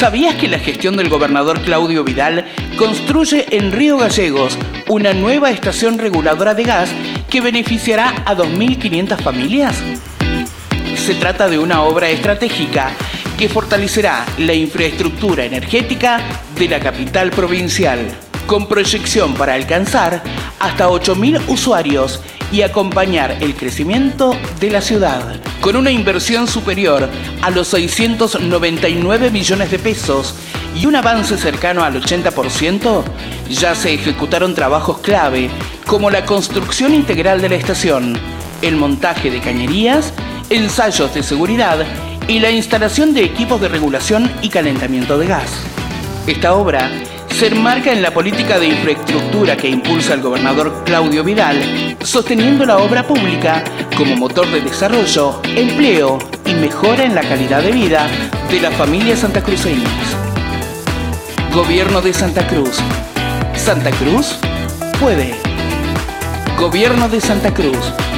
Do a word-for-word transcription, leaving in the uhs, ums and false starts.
¿Sabías que la gestión del gobernador Claudio Vidal construye en Río Gallegos una nueva estación reguladora de gas que beneficiará a dos mil quinientas familias? Se trata de una obra estratégica que fortalecerá la infraestructura energética de la capital provincial, con proyección para alcanzar hasta ocho mil usuarios y acompañar el crecimiento de la ciudad. Con una inversión superior a los seiscientos noventa y nueve millones de pesos y un avance cercano al ochenta por ciento, ya se ejecutaron trabajos clave como la construcción integral de la estación, el montaje de cañerías, ensayos de seguridad y la instalación de equipos de regulación y calentamiento de gas. Esta obra se enmarca en la política de infraestructura que impulsa el gobernador Claudio Vidal, sosteniendo la obra pública como motor de desarrollo, empleo y mejora en la calidad de vida de las familias santacruceñas. Gobierno de Santa Cruz. Santa Cruz puede. Gobierno de Santa Cruz.